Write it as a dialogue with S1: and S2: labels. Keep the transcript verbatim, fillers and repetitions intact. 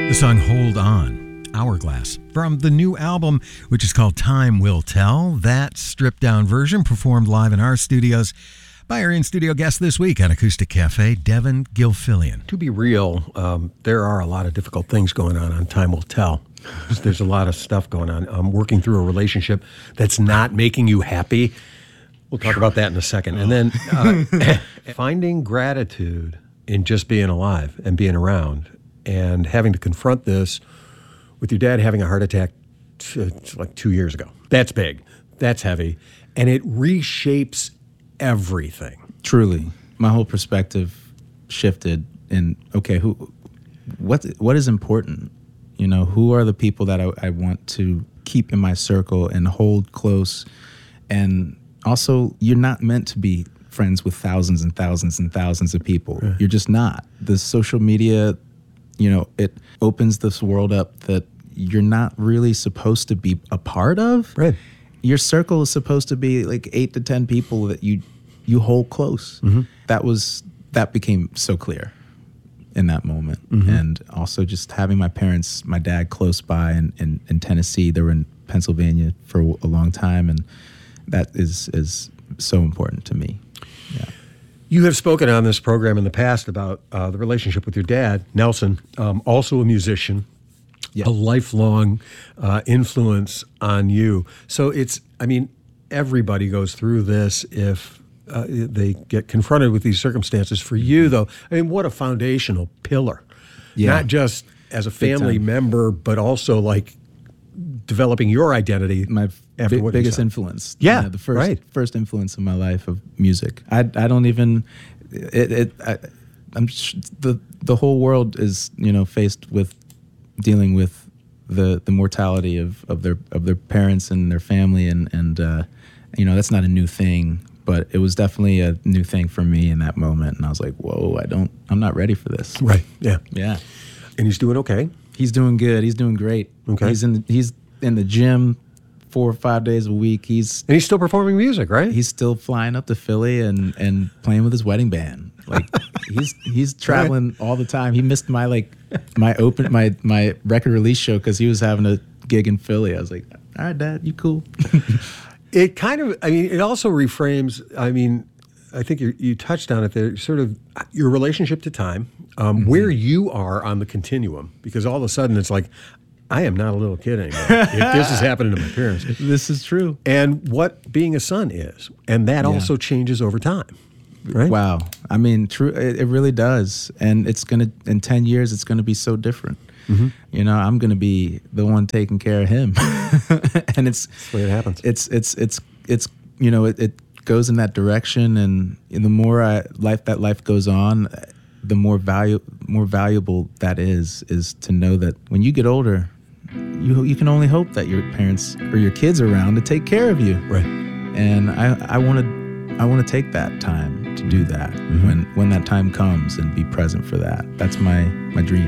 S1: The song Hold On, Hourglass, from the new album, which is called Time Will Tell. That stripped down version performed live in our studios by our in-studio guest this week on Acoustic Cafe, Devin Gilfillian.
S2: To be real, um, there are a lot of difficult things going on on Time Will Tell. There's a lot of stuff going on. I'm working through a relationship that's not making you happy. We'll talk about that in a second. And then uh, finding gratitude in just being alive and being around, and having to confront this with your dad having a heart attack t- like two years ago. That's big. That's heavy. And it reshapes everything.
S3: Truly. My whole perspective shifted in, okay, who, what, what is important? You know, who are the people that I, I want to keep in my circle and hold close? And also, you're not meant to be friends with thousands and thousands and thousands of people. Right. You're just not. The social media, you know, it opens this world up that you're not really supposed to be a part of.
S2: Right.
S3: Your circle is supposed to be like eight to ten people that you you hold close. Mm-hmm. That was that became so clear in that moment. Mm-hmm. And also just having my parents, my dad close by in, in, in Tennessee. They were in Pennsylvania for a long time, and that is is so important to me. Yeah.
S2: You have spoken on this program in the past about uh, the relationship with your dad, Nelson, um, also a musician, yeah. a lifelong uh, influence on you. So it's, I mean, everybody goes through this if uh, they get confronted with these circumstances. For you, though, I mean, what a foundational pillar. Yeah. Not just as a family member, but also like developing your identity.
S3: My after big, biggest influence.
S2: Yeah,
S3: you know, the first
S2: right.
S3: first influence in my life of music. I I don't even it it I, I'm the the whole world is, you know, faced with dealing with the the mortality of, of their of their parents and their family, and and uh, you know, that's not a new thing, but it was definitely a new thing for me in that moment, and I was like, whoa, I don't I'm not ready for this.
S2: Right. Yeah.
S3: Yeah.
S2: And he's doing okay.
S3: He's doing good. He's doing great.
S2: Okay.
S3: He's in the, he's in the gym four or five days a week. He's
S2: and he's still performing music, right?
S3: He's still flying up to Philly and, and playing with his wedding band. Like he's he's traveling all the time. He missed my like my open my my record release show because he was having a gig in Philly. I was like, all right, Dad, you cool?
S2: It kind of, I mean, it also reframes. I mean, I think you you touched on it there. Sort of your relationship to time, um, mm-hmm. where you are on the continuum, because all of a sudden it's like, I am not a little kid anymore. If this is happening to my parents.
S3: This is true.
S2: And what being a son is. And that yeah. also changes over time. Right?
S3: Wow. I mean, true. It, it really does. And it's going to, in ten years, it's going to be so different. Mm-hmm. You know, I'm going to be the one taking care of him. And it's,
S2: That's the way it happens.
S3: It's, it's, it's, it's, you know, it, it goes in that direction. And the more I, life, that life goes on, the more value, more valuable that is, is to know that when you get older, you you can only hope that your parents or your kids are around to take care of you.
S2: Right.
S3: And I I want to I want to take that time to do that mm-hmm. when when that time comes and be present for that. That's my my dream.